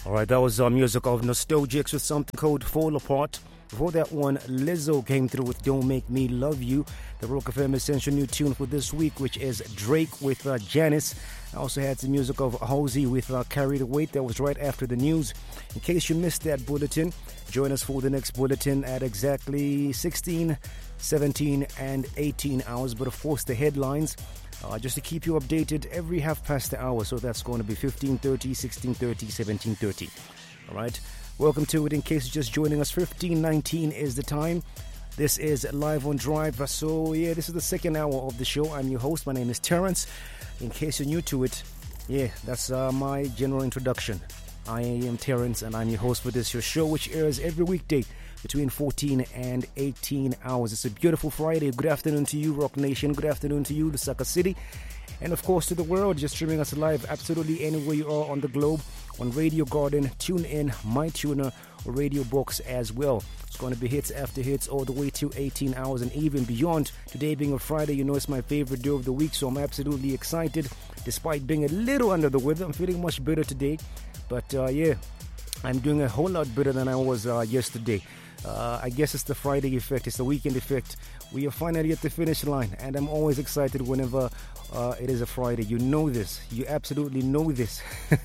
Alright, that was music of Nostalgics with something called Fall Apart. Before that one, Lizzo came through with Don't Make Me Love You. The Rock FM Essential new tune for this week, which is Drake with Janice. I also had some music of Halsey with Carry the Weight. That was right after the news. In case you missed that bulletin, join us for the next bulletin at exactly 16, 17, and 18 hours. But of course, the headlines, just to keep you updated every half past the hour. So that's going to be 15:30, 16:30, 17:30. All right. Welcome to it. In case you're just joining us, 15:19 is the time. This is Live on Drive. So, yeah, this is the second hour of the show. I'm your host. My name is Terrence. In case you're new to it, yeah, that's my general introduction. I am Terrence, and I'm your host for this your show, which airs every weekday between 14 and 18 hours. It's a beautiful Friday. Good afternoon to you, Rock Nation. Good afternoon to you, Lusaka City. And, of course, to the world, just streaming us live absolutely anywhere you are on the globe, on Radio Garden, TuneIn, MyTuner, or Radio Box as well. It's going to be hits after hits all the way to 18 hours and even beyond. Today being a Friday, you know it's my favorite day of the week, so I'm absolutely excited. Despite being a little under the weather, I'm feeling much better today. But, yeah, I'm doing a whole lot better than I was yesterday. I guess it's the Friday effect, it's the weekend effect. We are finally at the finish line, and I'm always excited whenever it is a Friday. You know this. You absolutely know this.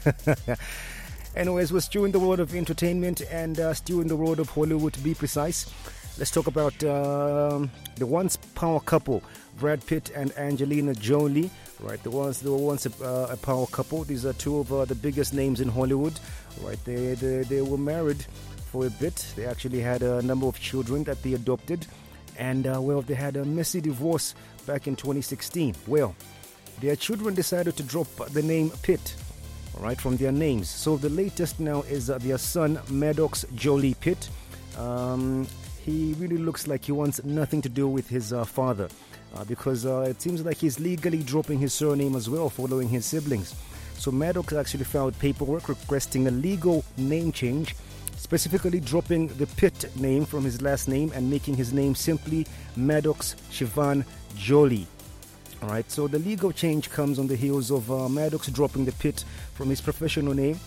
Anyways, we're still in the world of entertainment and still in the world of Hollywood, to be precise. Let's talk about the once power couple, Brad Pitt and Angelina Jolie. Right, they were once a power couple. These are two of the biggest names in Hollywood. Right, they were married for a bit. They actually had a number of children that they adopted, and well, they had a messy divorce back in 2016. Well, their children decided to drop the name Pitt, all right, from their names. So the latest now is their son Maddox Jolie Pitt. He really looks like he wants nothing to do with his father, because it seems like he's legally dropping his surname as well, following his siblings. So Maddox actually filed paperwork requesting a legal name change, specifically dropping the Pitt name from his last name and making his name simply Maddox Siobhan Jolie. All right, so the legal change comes on the heels of Maddox dropping the Pitt from his professional name.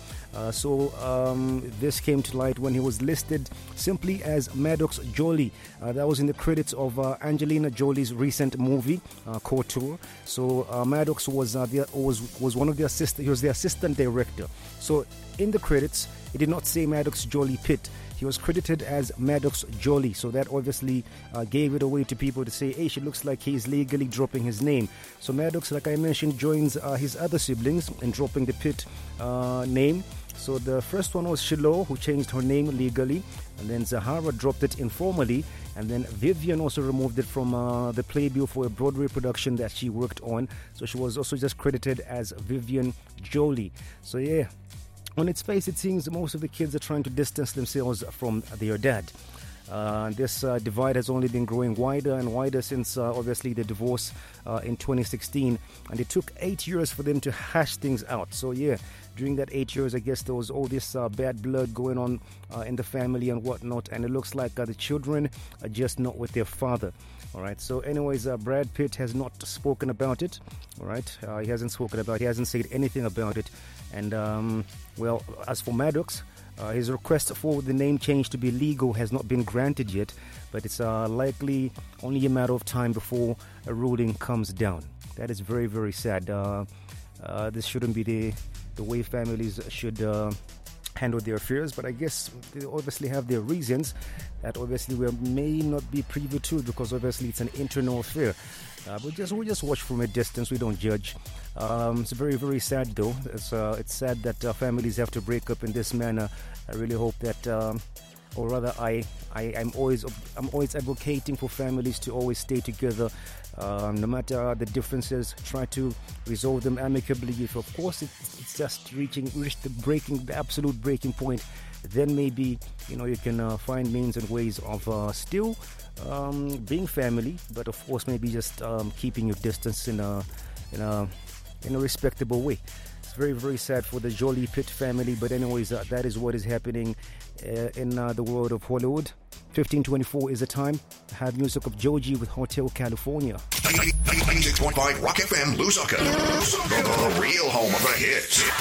This came to light when he was listed simply as Maddox Jolie. That was in the credits of Angelina Jolie's recent movie, Couture. So Maddox was one of the assistant. He was the assistant director. So in the credits, it did not say Maddox Jolie Pitt. He was credited as Maddox Jolie, so that obviously gave it away to people to say, hey, she looks like he's legally dropping his name. So Maddox, like I mentioned, joins his other siblings in dropping the Pitt name. So the first one was Shiloh, who changed her name legally, and then Zahara dropped it informally, and then Vivian also removed it from the playbill for a Broadway production that she worked on. So she was also just credited as Vivian Jolie. So yeah, on its face, it seems most of the kids are trying to distance themselves from their dad. This divide has only been growing wider and wider since obviously the divorce in 2016, and it took 8 years for them to hash things out. So yeah, during that 8 years, I guess there was all this bad blood going on in the family and whatnot, and it looks like the children are just not with their father. All right, so anyways, Brad Pitt has not spoken about it. All right, he hasn't said anything about it. And well, as for Maddox, his request for the name change to be legal has not been granted yet, but it's likely only a matter of time before a ruling comes down. That is very, very sad. This shouldn't be the way families should handle their affairs, but I guess they obviously have their reasons that obviously we may not be privy to, because obviously it's an internal affair. We just watch from a distance. We don't judge. It's very, very sad though. It's sad that families have to break up in this manner. I really hope that, or rather, I'm always advocating for families to always stay together, no matter the differences. Try to resolve them amicably. If of course it's just reached the absolute breaking point, then maybe you can find means and ways of still being family, but of course maybe just keeping your distance in a respectable way. It's very, very sad for the Jolie Pitt family, but anyways, that is what is happening in the world of Hollywood. 15:24 is the time. I have music of Joji with Hotel California. 96.5 Rock FM, Lusaka. The real home of the hits.